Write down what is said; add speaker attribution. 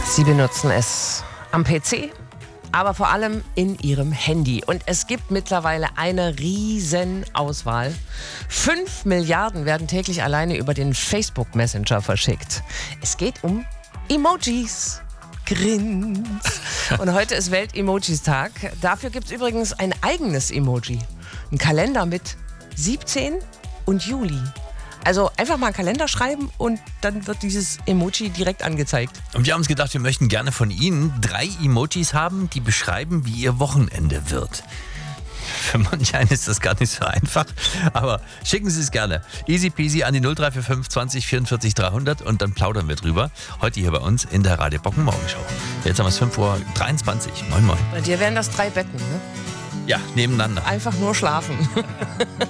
Speaker 1: Sie benutzen es am PC, aber vor allem in Ihrem Handy. Und es gibt mittlerweile eine riesen Auswahl. 5 Milliarden werden täglich alleine über den Facebook Messenger verschickt. Es geht um Emojis. Grins. Und heute ist Welt-Emojis-Tag. Dafür gibt es übrigens ein eigenes Emoji. Ein Kalender mit 17 und Juli. Also einfach mal einen Kalender schreiben und dann wird dieses Emoji direkt angezeigt.
Speaker 2: Und wir haben uns gedacht, wir möchten gerne von Ihnen 3 Emojis haben, die beschreiben, wie Ihr Wochenende wird. Für manch einen ist das gar nicht so einfach, aber schicken Sie es gerne. Easy peasy an die 0345 20 44 300 und dann plaudern wir drüber. Heute hier bei uns in der Radio Bocken Morgenshow. Jetzt haben wir es 5:23 Uhr. Moin, moin.
Speaker 1: Bei dir wären das 3 Betten, ne?
Speaker 2: Ja, nebeneinander.
Speaker 1: Einfach nur schlafen.